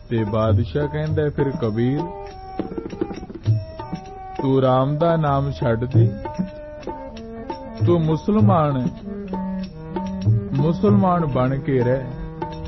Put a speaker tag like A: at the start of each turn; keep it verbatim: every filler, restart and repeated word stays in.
A: ते बादशाह कहंदा फिर कबीर तू राम दा नाम छड्ड दे, तू मुसलमान मुसलमान बन के रह।